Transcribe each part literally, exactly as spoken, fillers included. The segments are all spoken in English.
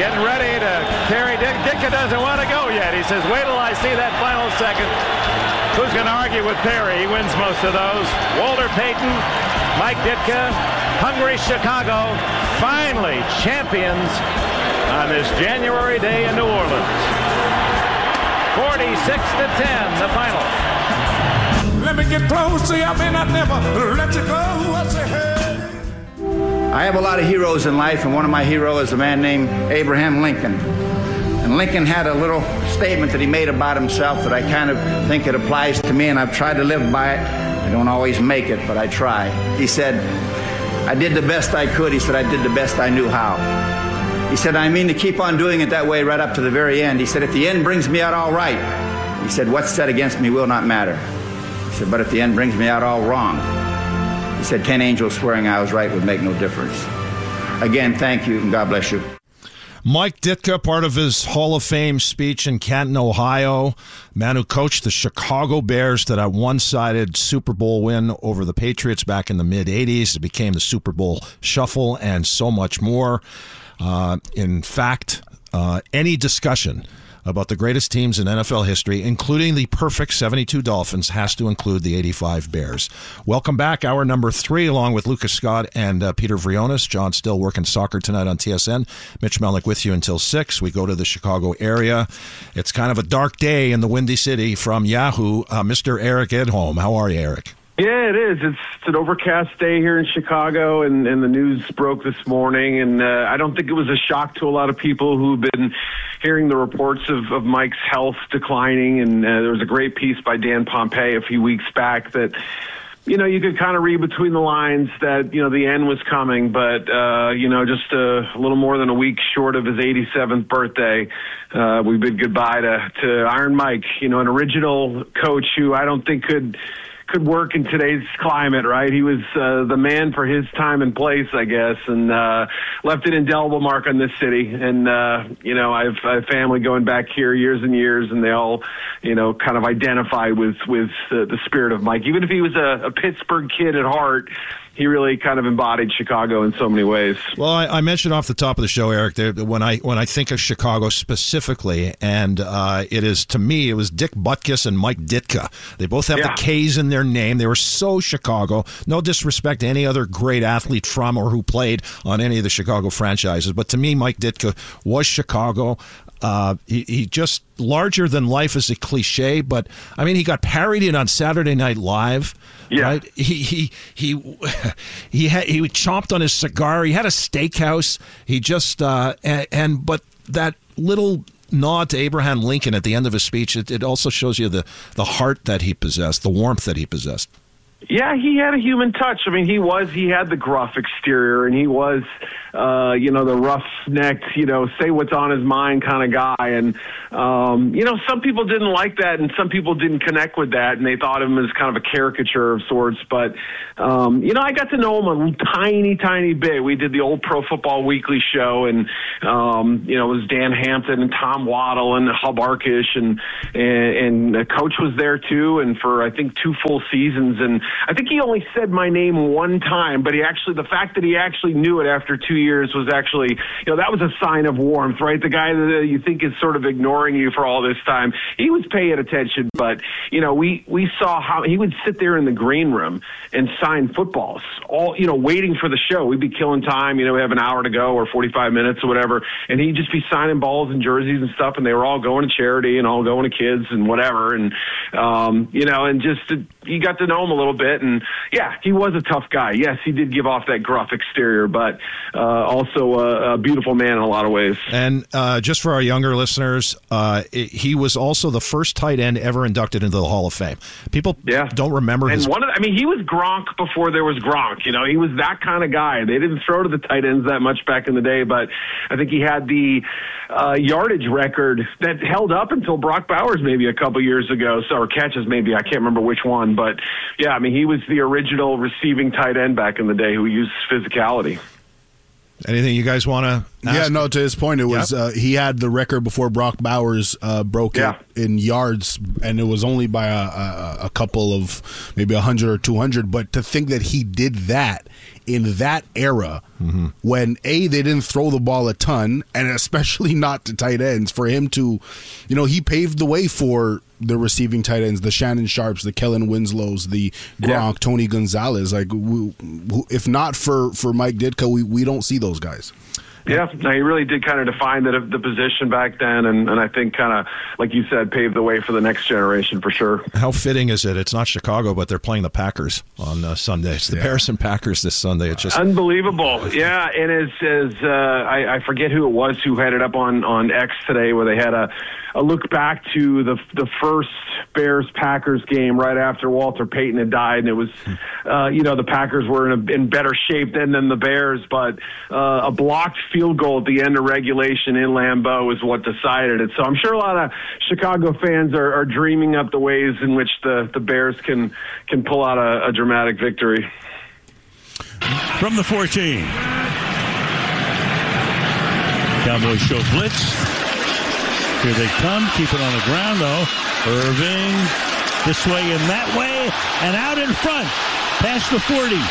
getting ready to carry Dick. Ditka doesn't want to go yet. He says, wait till I see that final second. Who's going to argue with Perry? He wins most of those. Walter Payton, Mike Ditka, hungry Chicago, finally champions on this January day in New Orleans. forty-six to ten, the final. Let me get close to you. I may not never let you go. I say, hey. I have a lot of heroes in life, and one of my heroes is a man named Abraham Lincoln. And Lincoln had a little statement that he made about himself that I kind of think it applies to me, and I've tried to live by it. I don't always make it, but I try. He said, I did the best I could. He said, I did the best I knew how. He said, I mean to keep on doing it that way right up to the very end. He said, if the end brings me out all right, he said, what's said against me will not matter. He said, but if the end brings me out all wrong, he said, ten angels swearing I was right would make no difference. Again, thank you, and God bless you. Mike Ditka, part of his Hall of Fame speech in Canton, Ohio, man who coached the Chicago Bears to that one-sided Super Bowl win over the Patriots back in the mid-eighties. It became the Super Bowl Shuffle and so much more. Uh, in fact, uh, any discussion about the greatest teams in N F L history, including the perfect seventy-two Dolphins, has to include the eighty-five Bears. Welcome back. Hour number three, along with Lucas Scott and uh, Peter Vrionis. John still working soccer tonight on T S N. Mitch Melnick with you until six. We go to the Chicago area. It's kind of a dark day in the Windy City. From Yahoo, uh, Mister Eric Edholm. How are you, Eric? Yeah, it is. It's, it's an overcast day here in Chicago, and, and the news broke this morning, and uh, I don't think it was a shock to a lot of people who've been hearing the reports of, of Mike's health declining, and uh, there was a great piece by Dan Pompei a few weeks back that, you know, you could kind of read between the lines that, you know, the end was coming, but, uh, you know, just a, a little more than a week short of his eighty-seventh birthday, uh, we bid goodbye to, to Iron Mike, you know, an original coach who I don't think could could work in today's climate, right? He was uh, the man for his time and place, I guess, and uh, left an indelible mark on this city. And, uh, you know, I've, I have family going back here years and years, and they all, you know, kind of identify with, with uh, the spirit of Mike. Even if he was a, a Pittsburgh kid at heart, he really kind of embodied Chicago in so many ways. Well, I, I mentioned off the top of the show, Eric, there, when I when I think of Chicago specifically, and uh, it is, to me, it was Dick Butkus and Mike Ditka. They both have yeah. the K's in their name. They were so Chicago. No disrespect to any other great athlete from or who played on any of the Chicago franchises, but to me, Mike Ditka was Chicago. Uh, he, he just larger than life is a cliche, but I mean, he got parodied on Saturday Night Live. Yeah. Right? He he he he had, he chomped on his cigar. He had a steakhouse. He just uh, and, and but that little nod to Abraham Lincoln at the end of his speech, it, it also shows you the the heart that he possessed, the warmth that he possessed. Yeah, he had a human touch. I mean, he was, he had the gruff exterior, and he was, uh, you know, the rough-necked, you know, say what's on his mind kind of guy. And, um, you know, some people didn't like that, and some people didn't connect with that, and they thought of him as kind of a caricature of sorts. But, um, you know, I got to know him a tiny, tiny bit. We did the old Pro Football Weekly show, and, um, you know, it was Dan Hampton and Tom Waddle and Hub Arkish, and, and, and the coach was there, too, and for, I think, two full seasons. And I think he only said my name one time, but he actually, the fact that he actually knew it after two years was actually, you know, that was a sign of warmth, right? The guy that you think is sort of ignoring you for all this time, he was paying attention, but, you know, we, we saw how he would sit there in the green room and sign footballs, all, you know, waiting for the show. We'd be killing time, you know, we have an hour to go or forty-five minutes or whatever, and he'd just be signing balls and jerseys and stuff, and they were all going to charity and all going to kids and whatever, and, um, you know, and just, you got to know him a little bit, and yeah, he was a tough guy. Yes, he did give off that gruff exterior, but uh, also a, a beautiful man in a lot of ways. And uh, just for our younger listeners, uh, it, he was also the first tight end ever inducted into the Hall of Fame. People yeah. don't remember and his... one of the, I mean, he was Gronk before there was Gronk. You know, he was that kind of guy. They didn't throw to the tight ends that much back in the day, but I think he had the uh, yardage record that held up until Brock Bowers maybe a couple years ago, so, or catches maybe. I can't remember which one, but yeah, I mean, he was the original receiving tight end back in the day who used physicality. Anything you guys want to ask? Yeah, no, to his point, it was yep. uh, he had the record before Brock Bowers uh, broke yeah. it in yards, and it was only by a, a, a couple of maybe one hundred or two hundred. But to think that he did that in that era mm-hmm. when, A, they didn't throw the ball a ton, and especially not to tight ends, for him to, you know, he paved the way for the receiving tight ends, the Shannon Sharps, the Kellen Winslows, the Gronk, yeah. Tony Gonzalez. Like, we, if not for, for Mike Ditka, we, we don't see those guys. Yeah, no, he really did kind of define the, the position back then, and, and I think kind of, like you said, paved the way for the next generation for sure. How fitting is it? It's not Chicago, but they're playing the Packers on uh, Sunday. It's the yeah. Bears and Packers this Sunday. It's just unbelievable. Yeah, and as as uh, I, I forget who it was who had it up on, on X today, where they had a, a look back to the the first Bears-Packers game right after Walter Payton had died, and it was, uh, you know, the Packers were in, a, in better shape than, than the Bears, but uh, a blocked field goal at the end of regulation in Lambeau is what decided it. So I'm sure a lot of Chicago fans are, are dreaming up the ways in which the, the Bears can can pull out a, a dramatic victory. From the fourteen, Cowboys show blitz. Here they come. Keep it on the ground, though. Irving this way and that way, and out in front, past the forty,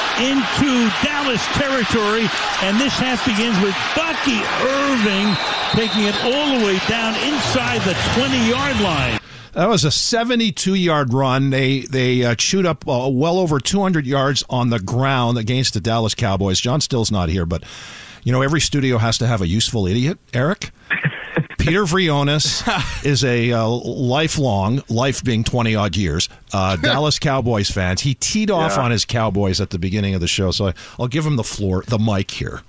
into Dallas territory, and this half begins with Bucky Irving taking it all the way down inside the twenty-yard line. That was a seventy-two-yard run. They they uh, chewed up uh, well over two hundred yards on the ground against the Dallas Cowboys. John Still's not here, but, you know, every studio has to have a useful idiot, Eric. Peter Vrionis is a uh, lifelong, life being twenty-odd years, uh, Dallas Cowboys fan. He teed off yeah. on his Cowboys at the beginning of the show, so I, I'll give him the floor, the mic here.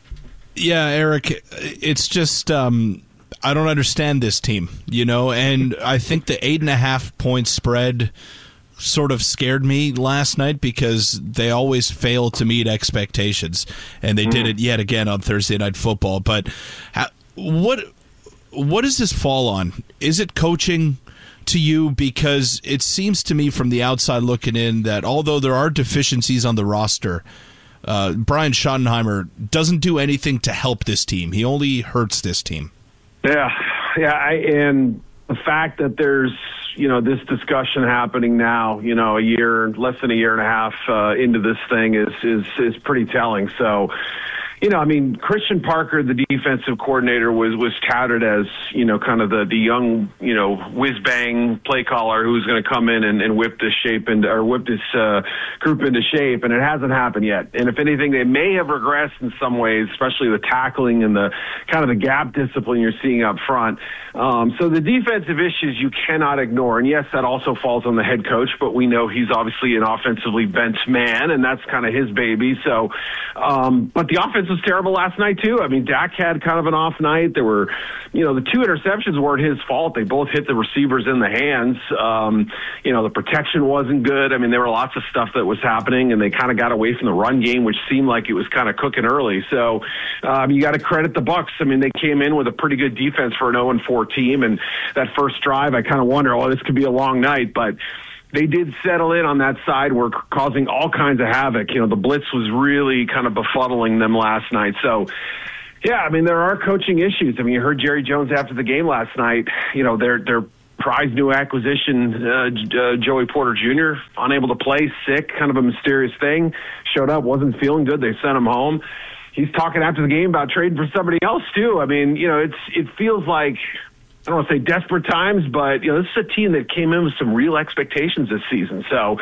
Yeah, Eric, it's just um, I don't understand this team, you know, and I think the eight and a half point spread sort of scared me last night because they always fail to meet expectations, and they mm. did it yet again on Thursday Night Football. But how, what... What does this fall on? Is it coaching to you? Because it seems to me from the outside looking in that although there are deficiencies on the roster, uh, Brian Schottenheimer doesn't do anything to help this team. He only hurts this team. Yeah, yeah, I, and the fact that there's, you know, this discussion happening now, you know, a year, less than a year and a half uh, into this thing is, is, is pretty telling. So, you know, I mean, Christian Parker, the defensive coordinator, was was touted as, you know, kind of the, the young, you know, whiz-bang play caller who's going to come in and, and whip this shape into, or whip this uh, group into shape, and it hasn't happened yet. And if anything, they may have regressed in some ways, especially the tackling and the kind of the gap discipline you're seeing up front. Um, so the defensive issues you cannot ignore. And yes, that also falls on the head coach, but we know he's obviously an offensively bent man, and that's kind of his baby. So, um, but the offense was terrible last night too. I mean, Dak had kind of an off night. There were, you know, the two interceptions weren't his fault. They both hit the receivers in the hands. Um, you know, the protection wasn't good. I mean, there were lots of stuff that was happening, and they kind of got away from the run game, which seemed like it was kind of cooking early. So um, you got to credit the Bucs. I mean, they came in with a pretty good defense for an oh and four team, and that first drive, I kind of wonder, oh, this could be a long night, but they did settle in on that side, were causing all kinds of havoc. You know, the blitz was really kind of befuddling them last night. So, yeah, I mean, there are coaching issues. I mean, you heard Jerry Jones after the game last night. You know, their their prize new acquisition, uh, uh, Joey Porter Junior, unable to play, sick, kind of a mysterious thing. Showed up, wasn't feeling good. They sent him home. He's talking after the game about trading for somebody else too. I mean, you know, it's it feels like, I don't want to say desperate times, but, you know, this is a team that came in with some real expectations this season. So,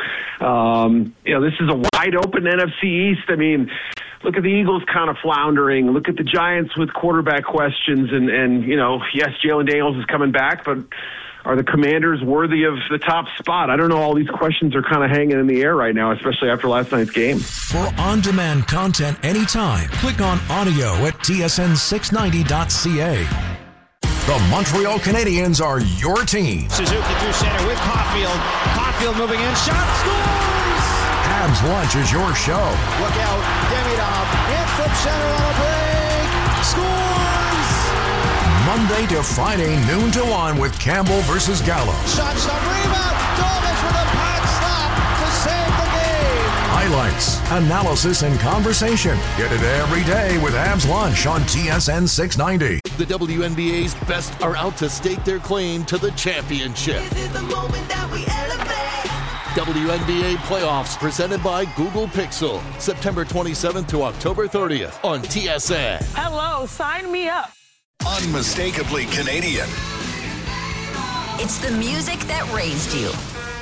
um, you know, this is a wide open N F C East. I mean, look at the Eagles kind of floundering. Look at the Giants with quarterback questions. And, and you know, yes, Jalen Daniels is coming back, but are the Commanders worthy of the top spot? I don't know. All these questions are kind of hanging in the air right now, especially after last night's game. For on-demand content anytime, click on audio at T S N six ninety dot C A. The Montreal Canadiens are your team. Suzuki through center with Caulfield. Caulfield moving in. Shot, scores! Habs Lunch is your show. Look out. Demidov in from center on a break. Scores! Monday to Friday, noon to one with Campbell versus Gallo. Shot, stop, rebound. Dolphins with a pad stop to save the game. Highlights, analysis, and conversation. Get it every day with Habs Lunch on T S N six ninety. The W N B A's best are out to stake their claim to the championship. This is the moment that we elevate. W N B A Playoffs presented by Google Pixel. September twenty-seventh to October thirtieth on T S N. Hello, sign me up. Unmistakably Canadian. It's the music that raised you.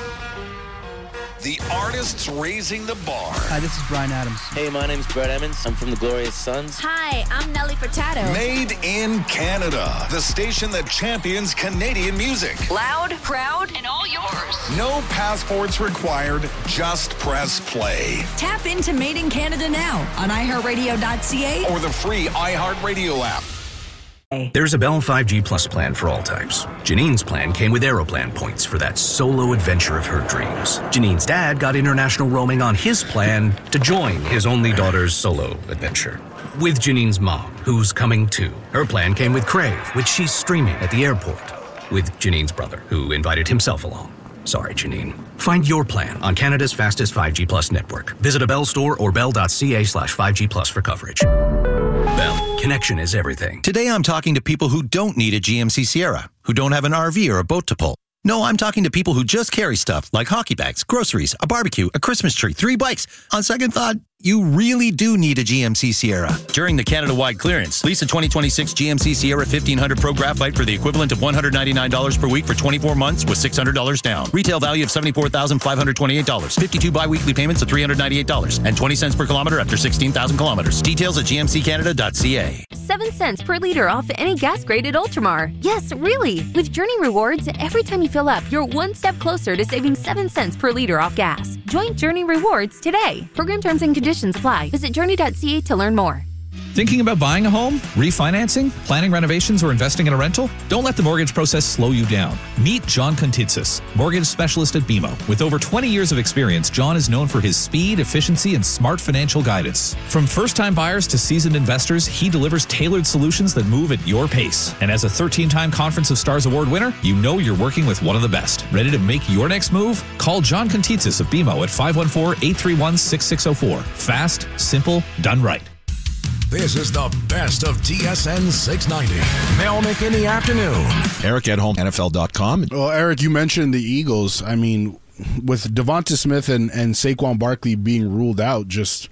The artists raising the bar. Hi, this is Bryan Adams. Hey, my name's Brett Emmons. I'm from the Glorious Sons. Hi, I'm Nelly Furtado. Made in Canada. The station that champions Canadian music. Loud, proud, and all yours. No passports required. Just press play. Tap into Made in Canada now on i heart radio dot c a or the free iHeartRadio app. There's a Bell five G Plus plan for all types. Janine's plan came with Aeroplan points for that solo adventure of her dreams. Janine's dad got international roaming on his plan to join his only daughter's solo adventure. With Janine's mom, who's coming too. Her plan came with Crave, which she's streaming at the airport. With Janine's brother, who invited himself along. Sorry, Janine. Find your plan on Canada's fastest five G Plus network. Visit a Bell store or bell.ca slash 5G Plus for coverage. Bell, connection is everything. Today I'm talking to people who don't need a G M C Sierra, who don't have an R V or a boat to pull. No, I'm talking to people who just carry stuff like hockey bags, groceries, a barbecue, a Christmas tree, three bikes. On second thought, you really do need a G M C Sierra. During the Canada-wide clearance, lease a twenty twenty-six G M C Sierra fifteen hundred Pro Graphite for the equivalent of one hundred ninety-nine dollars per week for twenty-four months with six hundred dollars down. Retail value of seventy-four thousand five hundred twenty-eight dollars. fifty-two bi-weekly payments of three hundred ninety-eight dollars and twenty cents per kilometer after sixteen thousand kilometers. Details at g m c canada dot c a. Seven cents per liter off any gas grade at Ultramar. Yes, really. With Journey Rewards, every time you fill up, you're one step closer to saving seven cents per liter off gas. Join Journey Rewards today. Program terms and conditions apply. Visit journey dot c a to learn more. Thinking about buying a home, refinancing, planning renovations, or investing in a rental? Don't let the mortgage process slow you down. Meet John Contitsis, mortgage specialist at B M O. With over twenty years of experience, John is known for his speed, efficiency, and smart financial guidance. From first-time buyers to seasoned investors, he delivers tailored solutions that move at your pace. And as a thirteen-time Conference of Stars Award winner, you know you're working with one of the best. Ready to make your next move? Call John Contitsis of B M O at five one four, eight three one, six six zero four. Fast, simple, done right. This is the best of T S N six ninety. Melnick in the afternoon. Eric at home, N F L dot com. Well, Eric, you mentioned the Eagles. I mean, with Devonta Smith and, and Saquon Barkley being ruled out, just,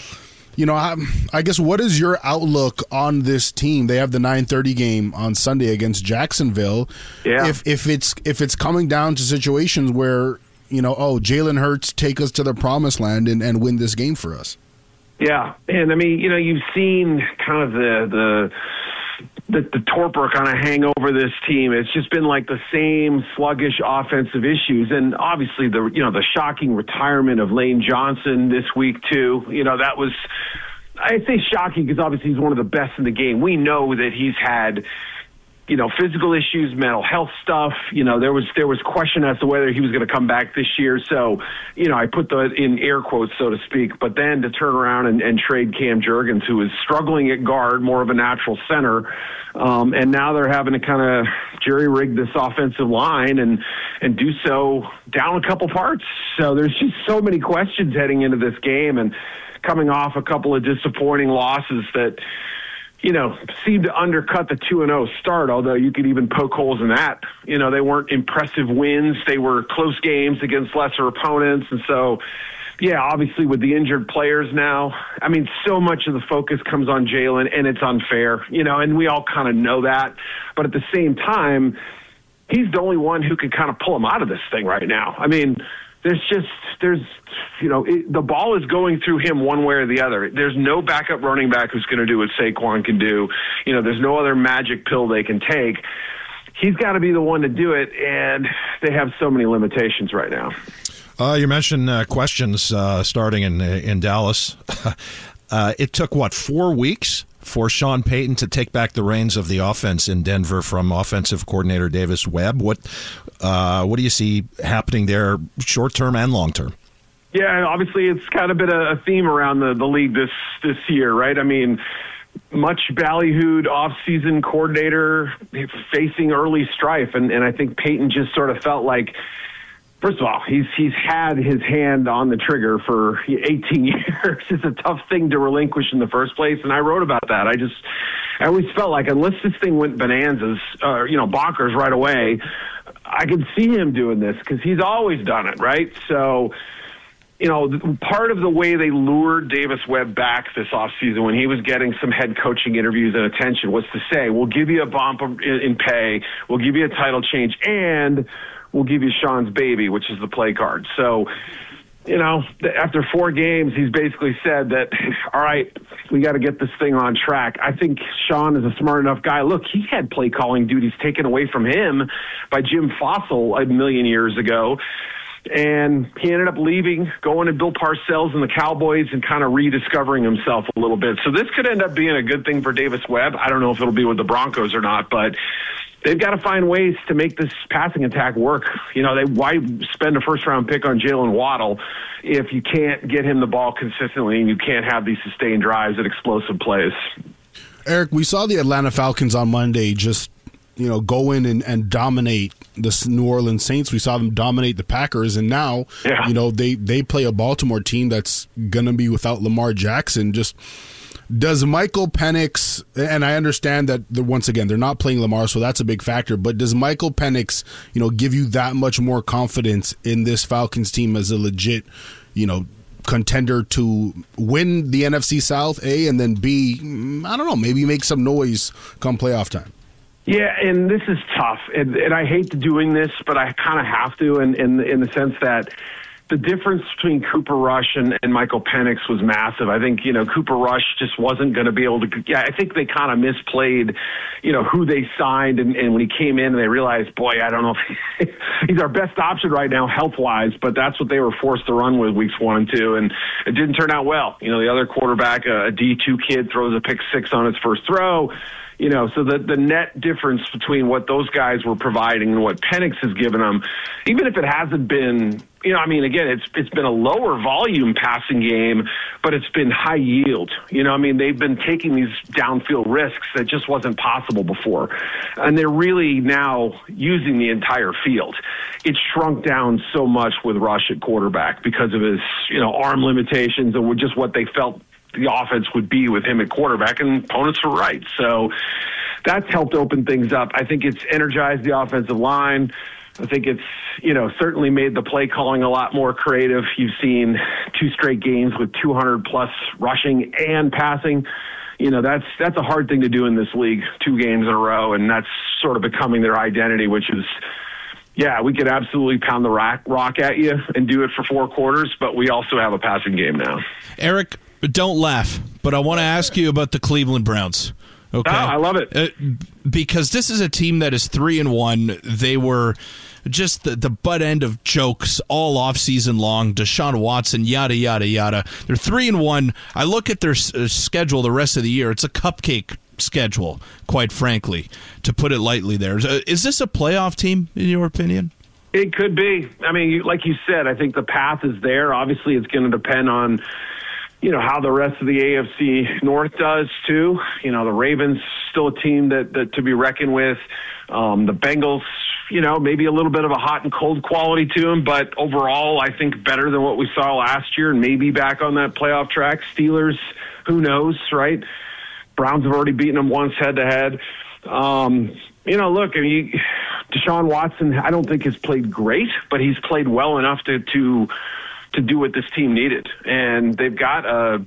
you know, I, I guess what is your outlook on this team? They have the nine thirty game on Sunday against Jacksonville. Yeah. If if it's if it's coming down to situations where, you know, oh, Jalen Hurts take us to the promised land and, and win this game for us. Yeah, and I mean, you know, you've seen kind of the the the, the torpor kind of hang over this team. It's just been like the same sluggish offensive issues, and obviously the you know the shocking retirement of Lane Johnson this week too. You know, that was, I say shocking because obviously he's one of the best in the game. We know that he's had, you know, physical issues, mental health stuff. You know, there was there was question as to whether he was going to come back this year. So, you know, I put the in air quotes, so to speak. But then to turn around and, and trade Cam Jurgens, who is struggling at guard, more of a natural center, um, and now they're having to kind of jury-rig this offensive line and and do so down a couple parts. So there's just so many questions heading into this game, and coming off a couple of disappointing losses that, you know, seemed to undercut the two and oh start, although you could even poke holes in that. You know, they weren't impressive wins. They were close games against lesser opponents. And so, yeah, obviously with the injured players now, I mean, so much of the focus comes on Jalen, and it's unfair, you know, and we all kind of know that. But at the same time, he's the only one who could kind of pull him out of this thing right now. I mean, there's just, there's, you know, it, the ball is going through him one way or the other. There's no backup running back who's going to do what Saquon can do. You know, there's no other magic pill they can take. He's got to be the one to do it, and they have so many limitations right now. Uh, you mentioned uh, questions uh, starting in in Dallas. uh, it took, what, four weeks for Sean Payton to take back the reins of the offense in Denver from offensive coordinator Davis Webb. What uh, what do you see happening there, short term and long term? Yeah, obviously it's kind of been a theme around the, the league this this year, right? I mean, much ballyhooed off-season coordinator facing early strife, and, and I think Payton just sort of felt like, first of all, he's he's had his hand on the trigger for eighteen years. It's a tough thing to relinquish in the first place, and I wrote about that. I just, I always felt like unless this thing went bananas, uh, you know, bonkers right away, I I can see him doing this because he's always done it, right? So, you know, part of the way they lured Davis Webb back this offseason when he was getting some head coaching interviews and attention was to say, we'll give you a bump in pay, we'll give you a title change, and we'll give you Sean's baby, which is the play card. So, you know, after four games, he's basically said that, all right, we got to get this thing on track. I think Sean is a smart enough guy. Look, he had play calling duties taken away from him by Jim Fossil a million years ago. And he ended up leaving, going to Bill Parcells and the Cowboys and kind of rediscovering himself a little bit. So this could end up being a good thing for Davis Webb. I don't know if it'll be with the Broncos or not, but they've got to find ways to make this passing attack work. You know, they why spend a first-round pick on Jalen Waddle if you can't get him the ball consistently and you can't have these sustained drives and explosive plays? Eric, we saw the Atlanta Falcons on Monday just, you know, go in and, and dominate the New Orleans Saints. We saw them dominate the Packers, and now, yeah. you know, they, they play a Baltimore team that's going to be without Lamar Jackson. Just does Michael Penix, and I understand that they're, once again, they're not playing Lamar, so that's a big factor, but does Michael Penix, you know, give you that much more confidence in this Falcons team as a legit, you know, contender to win the N F C South, A, and then B, I don't know, maybe make some noise come playoff time? Yeah, and this is tough, and, and I hate doing this, but I kind of have to, in, in in the sense that the difference between Cooper Rush and, and Michael Penix was massive. I think, you know, Cooper Rush just wasn't going to be able to. Yeah, I think they kind of misplayed, you know, who they signed, and, and when he came in, they realized, boy, I don't know if he, he's our best option right now health wise, but that's what they were forced to run with weeks one and two, and it didn't turn out well. You know, the other quarterback, a, a D two kid, throws a pick six on his first throw. You know, so the, the net difference between what those guys were providing and what Penix has given them, even if it hasn't been, you know, I mean, again, it's it's been a lower volume passing game, but it's been high yield. You know, I mean, they've been taking these downfield risks that just wasn't possible before. And they're really now using the entire field. It shrunk down so much with Rush at quarterback because of his, you know, arm limitations and just what they felt the offense would be with him at quarterback, and opponents were right. So that's helped open things up. I think it's energized the offensive line. I think it's, you know, certainly made the play calling a lot more creative. You've seen two straight games with two hundred plus rushing and passing. You know, that's that's a hard thing to do in this league, two games in a row, and that's sort of becoming their identity, which is, yeah, we could absolutely pound the rock, rock at you and do it for four quarters, but we also have a passing game now. Eric, don't laugh, but I want to ask you about the Cleveland Browns. Okay, oh, I love it uh, because this is a team that is three and one. They were just the, the butt end of jokes all off season long. Deshaun Watson, yada yada yada. They're three and one. I look at their uh, schedule the rest of the year. It's a cupcake schedule, quite frankly, to put it lightly. There is, uh, is this a playoff team in your opinion? It could be. I mean, you, like you said, I think the path is there. Obviously, it's going to depend on, you know, how the rest of the A F C North does too. You know, the Ravens still a team that, that to be reckoned with. Um, the Bengals, you know, maybe a little bit of a hot and cold quality to them, but overall, I think better than what we saw last year and maybe back on that playoff track. Steelers, who knows, right? Browns have already beaten them once head to head. Um, you know, look, I mean, Deshaun Watson, I don't think has played great, but he's played well enough to, to, to do what this team needed. And they've got a,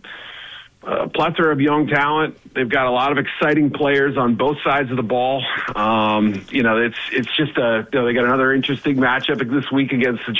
a plethora of young talent. They've got a lot of exciting players on both sides of the ball. Um, you know, it's it's just a, you know, they got another interesting matchup this week against the